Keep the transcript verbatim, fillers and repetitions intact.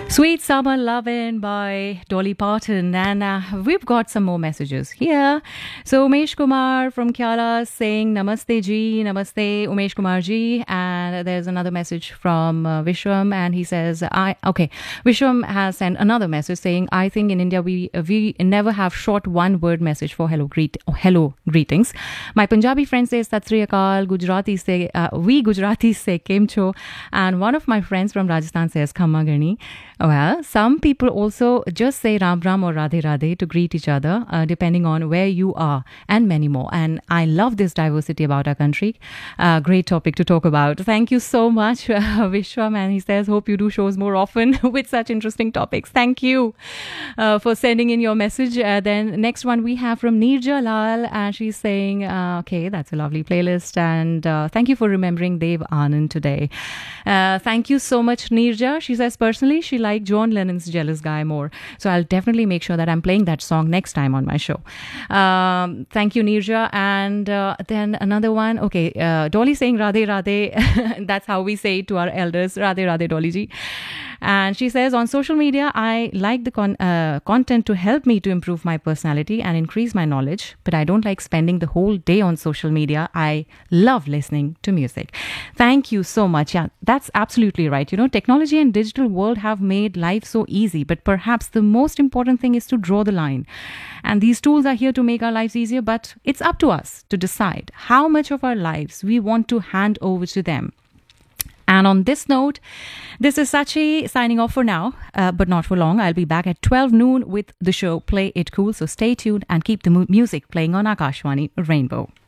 Sweet Summer Lovin' by Dolly Parton. And uh, we've got some more messages here. So Umesh Kumar from Kyala saying Namaste Ji, Namaste Umesh Kumar Ji. And there's another message from uh, Vishwam, and he says, I okay, Vishwam has sent another message saying, I think in India we we never have short one word message for hello greet oh, hello greetings. My Punjabi friend says Sat Sri Akal, Gujarati say uh, we Gujarati say Kem Cho, and one of my friends from Rajasthan says Khamma Gani. Well, some people also just say Ram Ram or Radhe Radhe to greet each other, uh, depending on where you are, and many more. And I love this diversity about our country. Uh, great topic to talk about. Thank you so much, uh, Vishwam. And he says, hope you do shows more often with such interesting topics. Thank you uh, for sending in your message. Uh, then next one we have from Nirja Lal, and she's saying, uh, okay, that's a lovely playlist. And uh, thank you for remembering Dev Anand today. Uh, thank you so much, Nirja. She says, personally, she likes like John Lennon's Jealous Guy more. So I'll definitely make sure that I'm playing that song next time on my show. Um, thank you, Nirja. And uh, then another one. Okay, uh, Dolly saying Radhe Radhe. That's how we say it to our elders. Radhe Radhe Dolly ji. And she says, on social media, I like the con- uh, content to help me to improve my personality and increase my knowledge, but I don't like spending the whole day on social media. I love listening to music. Thank you so much. Yeah, that's absolutely right. You know, technology and digital world have made life so easy, but perhaps the most important thing is to draw the line. And these tools are here to make our lives easier, but it's up to us to decide how much of our lives we want to hand over to them. And on this note, this is Sachi signing off for now, uh, but not for long. I'll be back at twelve noon with the show Play It Cool. So stay tuned and keep the mu- music playing on Akashvani Rainbow.